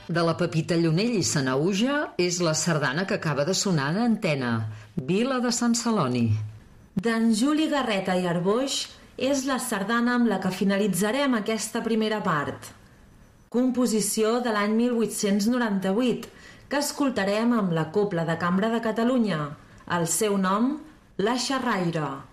De la Pepita Llunell i Sanaüja és la sardana que acaba de sonar a Antena, Vila de Sant Celoni. D'en Juli Garreta i Arboix és la sardana amb la que finalitzarem aquesta primera part. Composició de l'any 1898, que escoltarem amb la Cobla de Cambra de Catalunya. El seu nom, La Xerraire.